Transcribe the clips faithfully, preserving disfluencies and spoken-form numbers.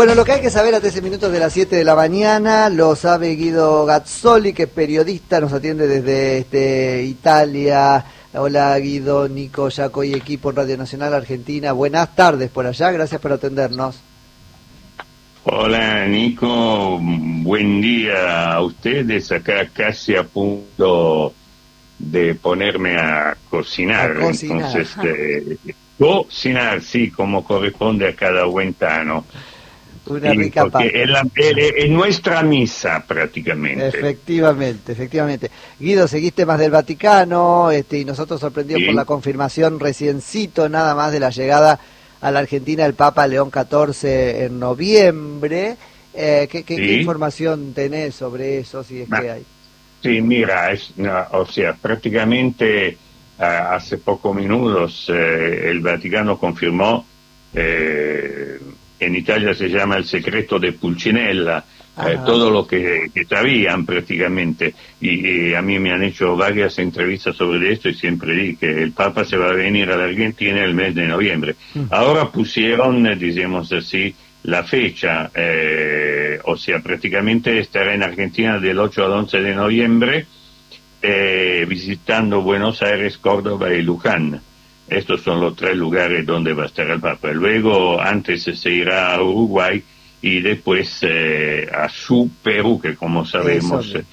Bueno, lo que hay que saber a trece minutos de las siete de la mañana lo sabe Guido Gazzoli, que es periodista, nos atiende desde este, Italia. Hola Guido, Nico, Jaco y equipo en Radio Nacional Argentina. Buenas tardes por allá, gracias por atendernos. Hola Nico, buen día a ustedes, acá casi a punto de ponerme a cocinar, a cocinar. entonces eh, cocinar, sí, como corresponde a cada buen tano. Una y rica pasta. Es, la, es, es nuestra misa prácticamente. Efectivamente, efectivamente. Guido, seguiste más del Vaticano, este, y nosotros sorprendidos sí. por la confirmación reciencito nada más de la llegada a la Argentina del Papa León catorce en noviembre. Eh, ¿qué, qué, sí. ¿Qué información tenés sobre eso, si es Ma, que hay? Sí, mira, es, no, o sea, prácticamente uh, hace pocos minutos eh, el Vaticano confirmó, eh, en Italia se llama el secreto de Pulcinella, eh, todo lo que, que sabían prácticamente, y, y a mí me han hecho varias entrevistas sobre esto y siempre di que el Papa se va a venir a la Argentina el mes de noviembre. Uh-huh. Ahora pusieron, digamos así, la fecha, eh, o sea, prácticamente estará en Argentina del ocho al once de noviembre, eh, visitando Buenos Aires, Córdoba y Luján. Estos son los tres lugares donde va a estar el Papa. Luego, antes se irá a Uruguay y después eh, a su Perú, que como sabemos fue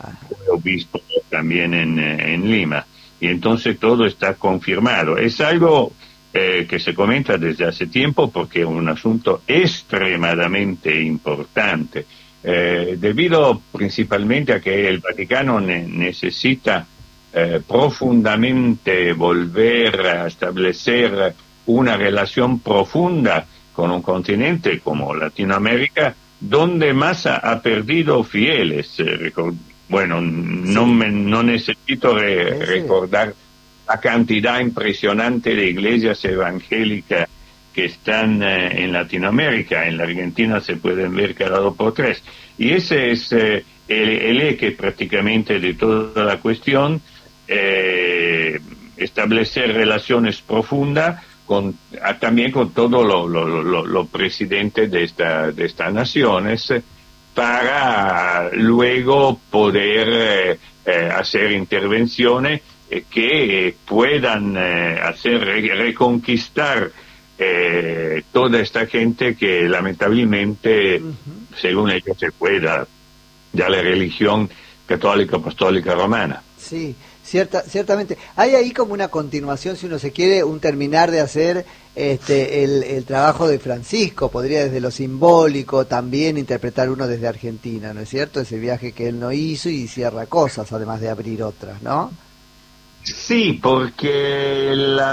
obispo también en, en Lima. Y entonces todo está confirmado. Es algo eh, que se comenta desde hace tiempo porque es un asunto extremadamente importante, eh, debido principalmente a que el Vaticano ne- necesita Eh, profundamente volver a establecer una relación profunda con un continente como Latinoamérica, donde más ha, ha perdido fieles. Eh, record- bueno, sí. no, me, no necesito re- sí. recordar la cantidad impresionante de iglesias evangélicas que están eh, en Latinoamérica. En la Argentina se pueden ver cada dos por tres. Y ese es eh, el, el eje prácticamente de toda la cuestión. Eh, establecer relaciones profundas con, ah, también con todos los lo, lo, lo presidentes de, esta, de estas naciones para luego poder eh, eh, hacer intervenciones eh, que eh, puedan eh, hacer re- reconquistar eh, toda esta gente que lamentablemente, uh-huh. según ellos se pueda, de la religión católica apostólica romana. Sí. Cierta, ciertamente. Hay ahí como una continuación, si uno se quiere, un terminar de hacer este el, el trabajo de Francisco. Podría desde lo simbólico también interpretar uno desde Argentina, ¿no es cierto? Ese viaje que él no hizo y cierra cosas, además de abrir otras, ¿no? Sí, porque la,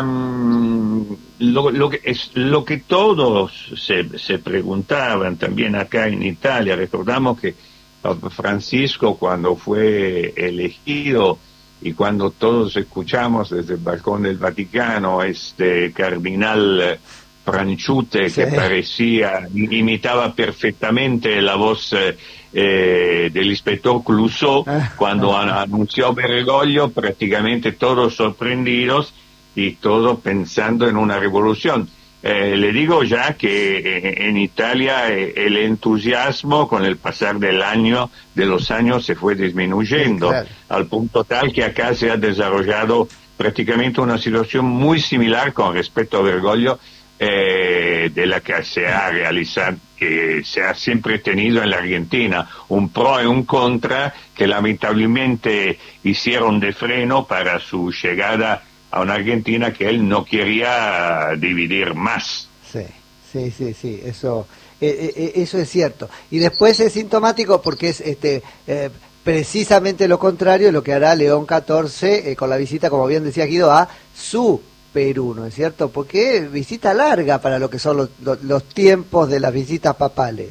lo, lo, que es, lo que todos se, se preguntaban también acá en Italia, recordamos que Francisco cuando fue elegido y cuando todos escuchamos desde el balcón del Vaticano este cardinal Franciute sí. que parecía, imitaba perfectamente la voz eh, del inspector Clouseau, ah, cuando ah, anunció Bergoglio, prácticamente todos sorprendidos y todos pensando en una revolución. Eh, le digo ya que eh, en Italia eh, el entusiasmo con el pasar del año, de los años, se fue disminuyendo, sí, claro. al punto tal que acá se ha desarrollado prácticamente una situación muy similar con respecto a Bergoglio, eh, de la que se ha realizado, que se ha siempre tenido en la Argentina, un pro y un contra que lamentablemente hicieron de freno para su llegada a una Argentina que él no quería dividir más. Sí, sí, sí, sí, eso, eh, eh, eso es cierto. Y después es sintomático porque es este eh, precisamente lo contrario de lo que hará León catorce eh, con la visita, como bien decía Guido, a su Perú, ¿no es cierto? Porque visita larga para lo que son los, los, los tiempos de las visitas papales.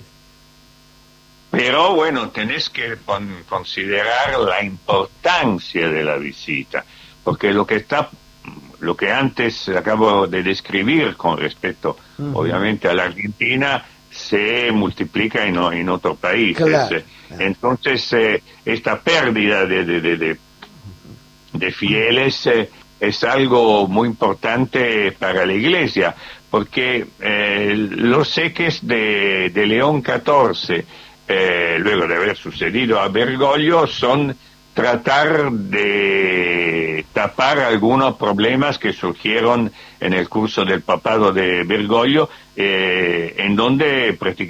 Pero bueno, tenés que con, considerar la importancia de la visita, porque lo que está lo que antes acabo de describir con respecto, uh-huh. obviamente, a la Argentina, se multiplica en, en otros países. Claro. Entonces, eh, esta pérdida de, de, de, de, de fieles eh, es algo muy importante para la Iglesia, porque eh, los ejes de, de León catorce, eh, luego de haber sucedido a Bergoglio, son tratar de tapar algunos problemas que surgieron en el curso del papado de Bergoglio, eh, en donde prácticamente